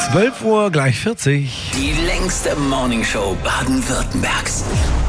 12 Uhr gleich 40. Die längste Morningshow Baden-Württembergs.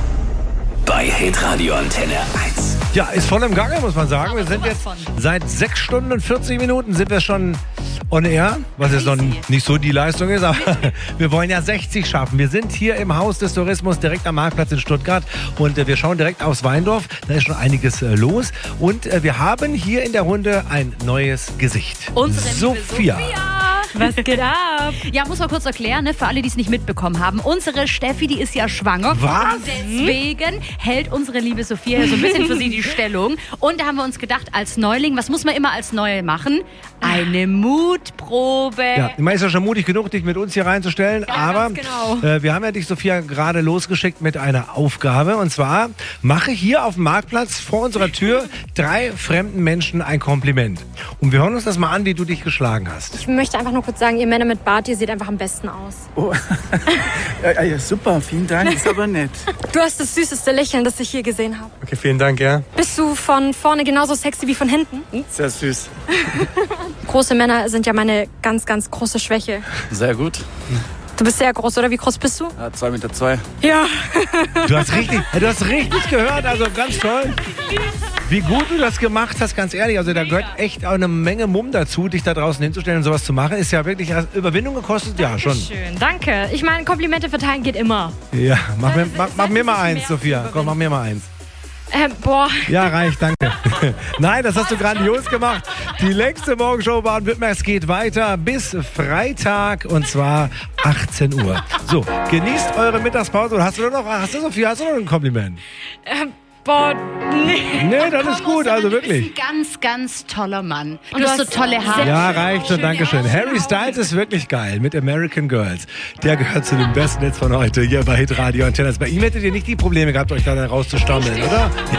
Bei Hitradio Antenne 1. Ja, ist voll im Gange, muss man sagen. Wir sind jetzt seit 6 Stunden und 40 Minuten sind wir schon on air, was jetzt noch nicht so die Leistung ist, aber wir wollen ja 60 schaffen. Wir sind hier im Haus des Tourismus direkt am Marktplatz in Stuttgart und wir schauen direkt aufs Weindorf. Da ist schon einiges los und wir haben hier in der Runde ein neues Gesicht. Unsere Sophia. Was geht ab? Ja, muss man kurz erklären, ne, für alle, die es nicht mitbekommen haben. Unsere Steffi, die ist ja schwanger. Was? Und deswegen hält unsere liebe Sophia so ein bisschen für sie die Stellung. Und da haben wir uns gedacht, als Neuling, was muss man immer als Neue machen? Eine Mutprobe. Ja, ich meine, ist ja schon mutig genug, dich mit uns hier reinzustellen, Ja, aber ganz genau. wir haben ja dich, Sophia, gerade losgeschickt mit einer Aufgabe und zwar, mache hier auf dem Marktplatz vor unserer Tür 3 fremden Menschen ein Kompliment. Und wir hören uns das mal an, wie du dich geschlagen hast. Ich möchte einfach nur kurz sagen, ihr Männer mit Bart, ihr seht einfach am besten aus. Oh, ja, super, vielen Dank, ist aber nett. Du hast das süßeste Lächeln, das ich hier gesehen habe. Okay, vielen Dank, ja. Bist du von vorne genauso sexy wie von hinten? Sehr süß. Große Männer sind ja meine ganz, ganz große Schwäche. Sehr gut. Du bist sehr groß, oder? Wie groß bist du? Ja, 2,2 Meter. Ja. Du hast richtig gehört, also ganz toll. Wie gut du das gemacht hast, ganz ehrlich. Also da gehört echt auch eine Menge Mumm dazu, dich da draußen hinzustellen und sowas zu machen. Ist ja wirklich Überwindung gekostet, ja schon. Schön, danke. Ich meine, Komplimente verteilen geht immer. Ja, mach mir mal eins, Sophia. Komm, mach mir mal eins. Boah. Ja, reicht, danke. Nein, das hast du grandios gemacht. Die längste Morgenshow Baden-Württembergs geht weiter bis Freitag und zwar 18 Uhr. So, genießt eure Mittagspause. Und hast du noch ein Kompliment? Boah, nee. Nee, das ist gut, also Du wirklich. bist ein ganz, ganz toller Mann. Und Du hast so tolle Haare. Ja, reicht schon, Dankeschön. Harry Styles ist wirklich geil mit American Girls. Der gehört zu den besten Hits von heute hier bei Hitradio Antenne. Bei ihm hättet ihr nicht die Probleme gehabt, euch da rauszustammeln, oder?